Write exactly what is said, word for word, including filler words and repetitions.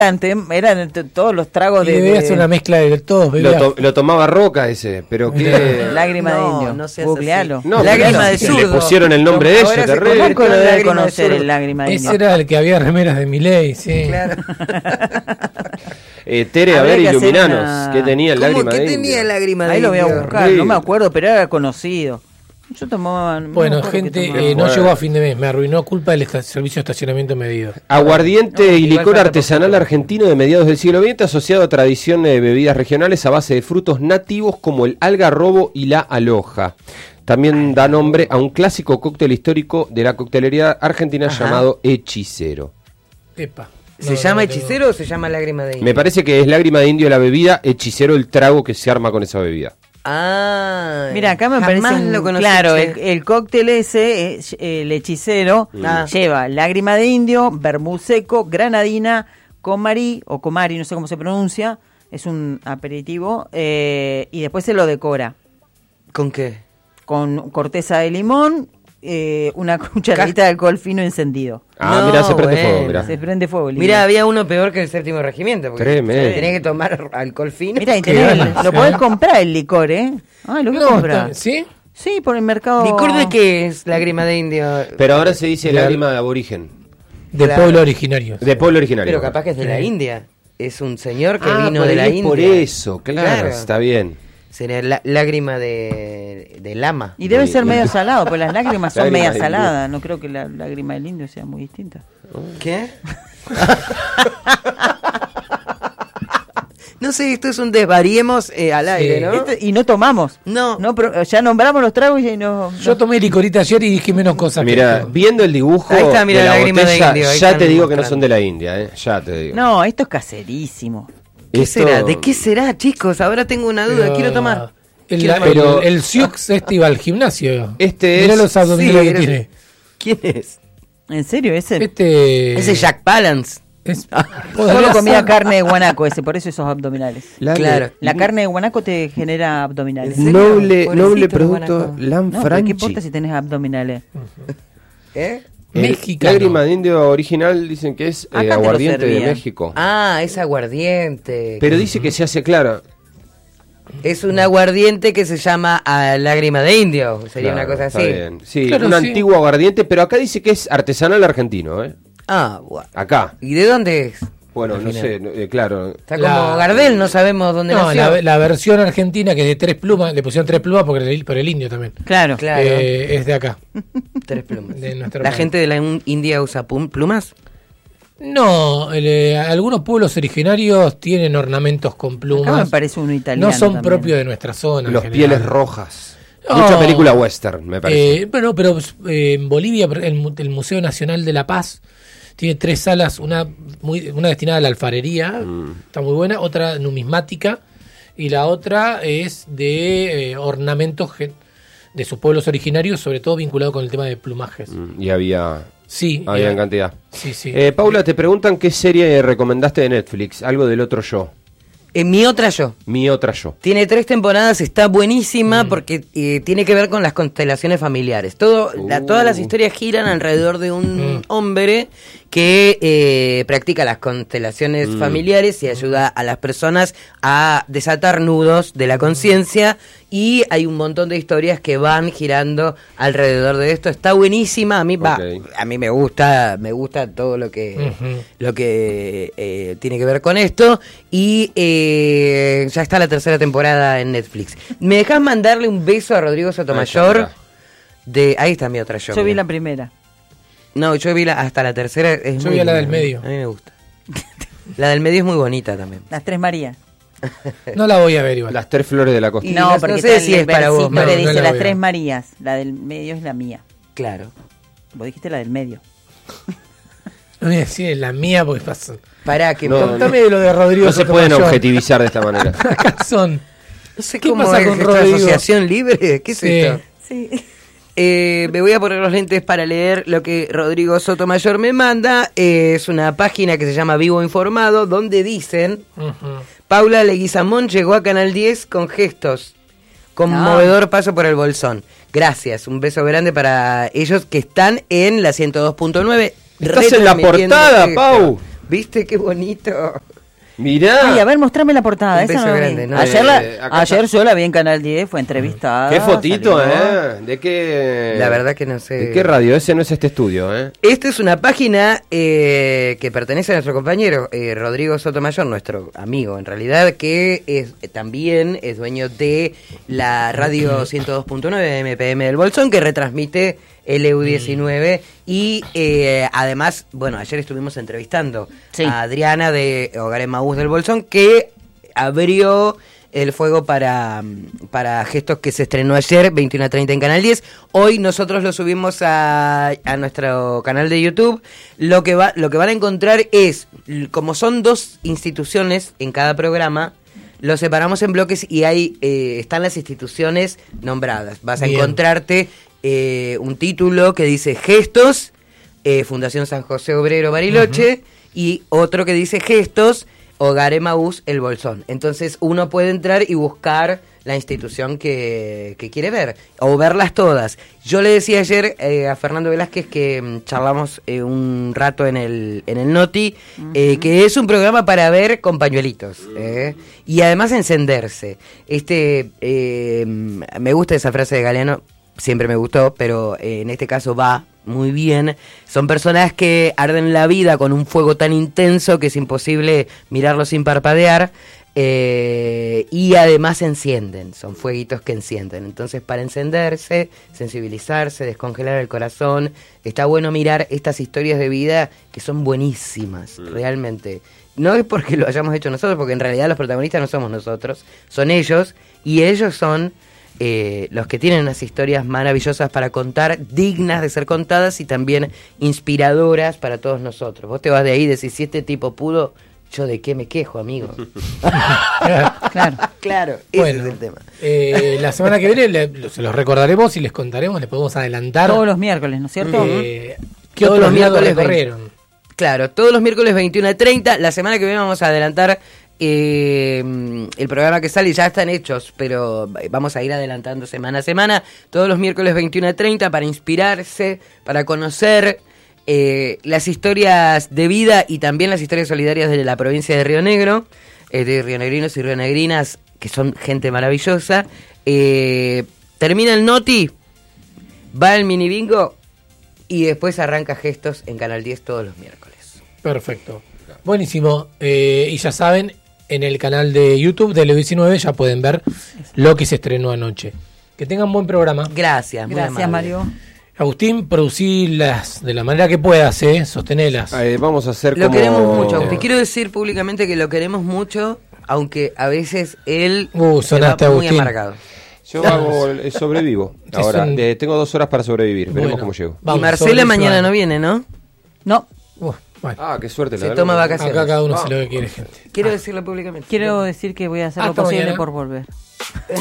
eran t- todos los tragos y de... bebías de... una mezcla de todos. Lo, to- lo tomaba Roca ese, pero qué... Lágrima No, de indio. no seas Googlealo. No, Lágrima pero de sí, zurdo. le pusieron el nombre de Ahora ese, se terrible. Tampoco lo debe Lágrima de conocer zurdo. el lágrima de Ese indio. era el que había remeras de Milei, sí. Claro. Eh, Tere, a Habría ver, que hacer iluminanos. una- ¿Qué tenía el ¿Cómo lágrima que de tenía indio? lágrima de Ahí lo voy a indio? buscar, Sí. no me acuerdo, pero era conocido. Yo tomaba... no me Bueno, acuerdo qué gente, tomaba. eh, no Bueno. llegó a fin de mes, me arruinó culpa del esta- servicio de estacionamiento medido. Aguardiente No, y igual licor falta artesanal poquito. argentino de mediados del siglo veinte asociado a tradición de bebidas regionales a base de frutos nativos como el algarrobo y la aloja. También da nombre a un clásico cóctel histórico de la coctelería argentina Ajá. llamado hechicero. Epa. ¿Se No, llama no tengo. hechicero o se llama lágrima de indio? Me parece que es lágrima de indio la bebida, hechicero el trago que se arma con esa bebida. Ah, Mira, acá me jamás parece un- lo conocí, claro, che. el, el cóctel ese, es, el hechicero, Ah. lleva lágrima de indio, vermú seco, granadina, comarí o comari, no sé cómo se pronuncia, es un aperitivo, eh, y después se lo decora ¿Con qué? con corteza de limón, eh, una cucharadita de alcohol fino encendido. Ah, No, mirá, se prende bueno. fuego, mirá. Se prende fuego. lindo. Mira, había uno peor que el séptimo regimiento. Porque Tremendo. tenía que tomar alcohol fino. Mira, y Qué tenés el- ganas, lo ¿eh? podés comprar el licor, ¿eh? Ah, lo que No, compra. está- ¿sí? Sí, por el mercado. ¿Licor de qué es lágrima de indio? Pero ahora se dice Ya. lágrima de aborigen, De Claro. pueblo originario. de pueblo originario. Pero capaz que es de la Sí. India. Es un señor que Ah, vino por de ahí la es India. por eso, claro, Claro. está bien. Sería la- lágrima de, de lama. Y debe Sí. ser medio salado, pues las lágrimas son Lágrima media del saladas. No creo que la lágrima del indio sea muy distinta. ¿Qué? No sé, esto es un desvariemos eh, al aire, Sí. ¿no? Este- y no tomamos. No. no pero ya nombramos los tragos y no. Yo no- tomé licorita ayer y dije menos cosas Mira, que esto. viendo el dibujo Ahí está, mira, de la lágrima de botella, indio, ahí ya están te digo que no mostrando. son de la India, ¿eh? Ya te digo. No, esto es caserísimo. ¿Qué Esto- será? ¿De qué será, chicos? Ahora tengo una duda, Pero- quiero tomar. El, Quiero la- tomar. Pero- el, el Siux este iba al gimnasio. Este Mirá es- los abdominales Sí, que era- tiene. ¿Quién es? ¿En serio? Ese. Este. Ese Jack Palance. es- Solo podría comía ser- carne de guanaco ese, por eso esos abdominales. La- Claro. La carne de guanaco te genera abdominales. ¿En serio? Noble, Pobrecito noble el producto guanaco. No, pero ¿qué Lanfranchi. importa si tenés abdominales? ¿Eh? El Mexicano. Lágrima de indio original dicen que es Acá eh, te lo aguardiente de servían. México. Ah, es aguardiente. Pero dice que se hace claro. Es un aguardiente que se llama ah, lágrima de indio. Sería Claro, una cosa está así. bien. Sí, Claro, un sí. antiguo aguardiente, pero acá dice que es artesanal argentino, ¿eh? Ah, bueno. Acá. ¿Y de dónde es? Bueno, Al no final. sé, no, eh, claro. Está La- como Gardel, no sabemos dónde No, nació. la, la versión argentina que es de tres plumas, le pusieron tres plumas porque el, por el indio también. Claro. Claro. Eh, es de acá. Tres plumas. De nuestro ¿La país. gente de la un- India usa pum- plumas? No, el, eh, algunos pueblos originarios tienen ornamentos con Acá me plumas. parece uno italiano. No son también. propios de nuestra zona. en Los general. pieles rojas. No. Mucha película western, me parece. Eh, bueno, pero eh, en Bolivia el, mu- el Museo Nacional de la Paz tiene tres salas, una muy, una destinada a la alfarería, Mm. está muy buena, otra numismática y la otra es de eh, ornamentos gen- de sus pueblos originarios, sobre todo vinculado con el tema de plumajes. Mm, y había, Sí, había eh, en cantidad. sí, sí. Eh, Paula, te preguntan qué serie recomendaste de Netflix. Algo del otro yo. En mi otra yo. Mi otra yo. Tiene tres temporadas, está Mm. buenísima porque eh, tiene que ver con las constelaciones familiares. Todo, la- Uh. todas las historias giran alrededor de un Mm. hombre que eh, practica las constelaciones Mm. familiares y ayuda a las personas a desatar nudos de la conciencia. Y hay un montón de historias que van girando alrededor de esto. Está buenísima. A mí, va, Ok. a mí me gusta, me gusta todo lo que Ujú. lo que eh, tiene que ver con esto. Y eh, ya está la tercera temporada en Netflix. ¿Me dejas mandarle un beso a Rodrigo Sotomayor? Ahí está, De, ahí está mi otra yo. Yo vi mira. la primera. No, yo vi la, hasta la tercera. Es Yo muy vi la linda. del medio. A mí me gusta. La del medio es muy bonita también. Las Tres Marías. No la voy a ver igual. Las tres flores de la costa. Y no, no- porque no sé está si el es para vos, versito Manu. que No, dice no la Las voy a Tres ver. Marías. La del medio es la mía. Claro. Vos dijiste la del medio. No voy a decir la mía porque pasa. Pará, que No, Contame de lo de Rodrigo No se pueden Sotomayor. objetivizar de esta manera. Acá son. no sé ¿Qué cómo pasa es con esta Rodrigo? asociación libre. ¿Qué es Sí. esto? Sí. Eh, me voy a poner los lentes para leer lo que Rodrigo Sotomayor me manda. Eh, es una página que se llama Vivo Informado, donde dicen: Ujú. Paula Leguizamón llegó a Canal diez con gestos. Conmovedor paso por el bolsón. Gracias, un beso grande para ellos que están en la ciento dos punto nueve. Estás en la retransmitiendo portada, esto. Pau. ¿Viste qué bonito? Mirá. Ay, a ver, mostrame la portada. Un Esa beso no la vi. grande, ¿no? Ayer, la- Eh, acá ayer está. yo la vi en Canal diez, fue entrevistada. Qué fotito, salió. ¿eh? ¿De qué? La verdad que no sé. ¿De qué radio? Ese no es este estudio, ¿eh? Esta es una página eh, que pertenece a nuestro compañero eh, Rodrigo Sotomayor, nuestro amigo en realidad, que es eh, también es dueño de la radio ciento dos punto nueve M P M del Bolsón, que retransmite el E U diecinueve y eh, además, bueno, ayer estuvimos entrevistando Sí. a Adriana de Hogar Emaús del Bolsón, que abrió el fuego para, para Gestos, que se estrenó ayer, veintiuno treinta en Canal diez. Hoy nosotros lo subimos a, a nuestro canal de YouTube. Lo que, va, lo que van a encontrar es, como son dos instituciones en cada programa, lo separamos en bloques y ahí eh, están las instituciones nombradas. Vas a Bien. encontrarte eh, un título que dice Gestos, eh, Fundación San José Obrero Bariloche, y otro que dice Gestos, Hogar Emaús, El Bolsón. Entonces uno puede entrar y buscar la institución que, que quiere ver, o verlas todas. Yo le decía ayer eh, a Fernando Velázquez que mm, charlamos eh, un rato en el, en el Noti, eh, que es un programa para ver con pañuelitos, eh, y además encenderse. Este, eh, me gusta esa frase de Galeano, siempre me gustó, pero eh, en este caso va muy bien. Son personas que arden la vida con un fuego tan intenso que es imposible mirarlo sin parpadear, eh, y además encienden, son fueguitos que encienden. Entonces, para encenderse, sensibilizarse, descongelar el corazón, está bueno mirar estas historias de vida que son buenísimas, realmente. No es porque lo hayamos hecho nosotros, porque en realidad los protagonistas no somos nosotros, son ellos, y ellos son Eh, los que tienen unas historias maravillosas para contar, dignas de ser contadas y también inspiradoras para todos nosotros. Vos te vas de ahí y decís, si este tipo pudo, ¿yo de qué me quejo, amigo? Claro. Claro, ese Bueno, es el tema. eh, la semana que viene le- se los recordaremos y les contaremos, les podemos adelantar. Todos los miércoles, ¿no es cierto? eh, ¿Qué Todos otros los miércoles miércoles corrieron? Claro, todos los miércoles veintiuno a treinta. La semana que viene vamos a adelantar eh, el programa que sale, ya están hechos, pero vamos a ir adelantando semana a semana. Todos los miércoles veintiuno a treinta para inspirarse, para conocer eh, las historias de vida y también las historias solidarias de la provincia de Río Negro, eh, de rionegrinos y rionegrinas, que son gente maravillosa. Eh, termina el Noti, va el mini bingo y después arranca Gestos en Canal diez todos los miércoles. Perfecto. Buenísimo. Eh, y ya saben, en el canal de YouTube de Leo diecinueve ya pueden ver lo que se estrenó anoche. Que tengan buen programa. Gracias, muy Gracias, amable. Mario. Agustín, producilas de la manera que puedas, ¿eh? Sostenelas. Eh, vamos a hacer Lo como... queremos mucho. Te quiero decir públicamente que lo queremos mucho, aunque a veces él Uh, se va sonaste, muy Agustín. amargado. Yo hago, el- sobrevivo. Es Ahora, un- de- tengo dos horas para sobrevivir. Veremos Bueno, cómo llego. vamos, y Marcela sobre mañana Joan. no viene, ¿no? No, Uh, bueno. Ah, qué suerte. Se la toma verdad. vacaciones. Acá cada uno Ah. hace lo que quiere, gente. Quiero decirlo públicamente. quiero decir que voy a hacer lo Hasta posible mañana. por volver.